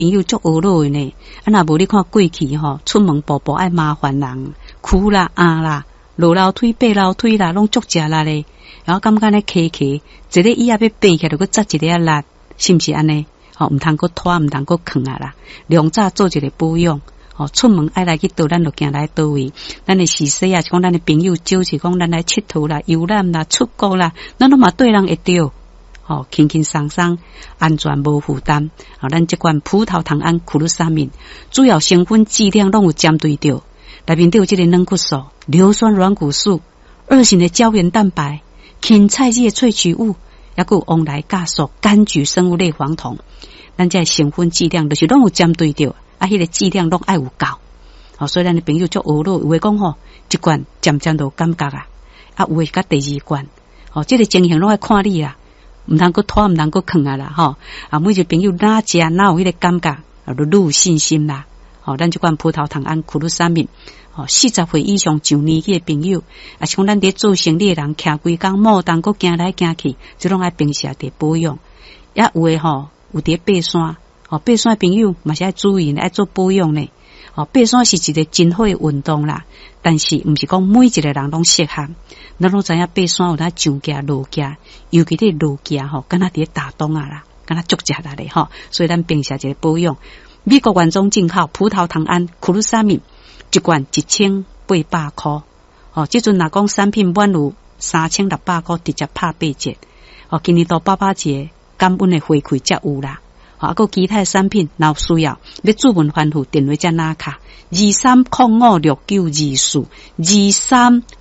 朋友足恶恼的呢。若无你看过去出门步步爱麻烦人，哭啦啦，落楼梯爬楼梯啦，拢足食力咧。然后感觉咧骑，一个椅仔要爬起来，就搁扎一个力，是毋是安尼？毋通搁拖，毋通搁囥啊啦。量早做一个保养。出门爱来去倒，咱就行来倒位。咱的是说啊，是讲咱的朋友少，是讲咱来佚佗啦、游览啦、出国啦，咱拢嘛对人会着。轻轻松松，安全无负担。咱这款葡萄糖胺库鲁沙敏，主要成分剂量拢有针对着，内面都有这个软骨素、硫酸软骨素、二型的胶原蛋白、芹菜叶萃取物，还有旺来酵素、柑橘生物类黄酮。咱这成分剂量就是拢有针对着。迄个剂量拢爱有够，所以咱的朋友足恶恼，有诶讲一罐渐渐就感觉有诶甲第二罐，这个情形拢爱看你啦，毋通搁拖，毋通搁囥啊啦，每一个朋友哪食哪有迄个感觉，就愈有信心啦。咱这款葡萄糖胺库鲁沙敏，40岁以上上年纪诶朋友，啊是讲咱伫做生理诶人，徛规工莫当搁行来行去，即拢爱平时也得保养，也有诶有伫爬山。爬山朋友嘛是爱注意，爱做保养呢。爬山是一个真好的运动啦，但是毋是讲每一个人拢适合。咱拢知影爬山有哪上架落架，尤其伫落架敢若伫打洞啊啦，敢若足食力咧所以咱平时一个保养。美国原装进口葡萄糖胺库鲁沙敏，一罐1800块。即阵若讲产品满有3600块，直接拍8折。今年到88节感恩的回馈才有啦。还有其他产品，若有需要，要主文吩咐电话才拿卡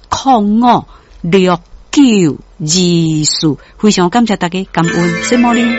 23056924，23056924，非常感谢大家，感恩，谢谢你。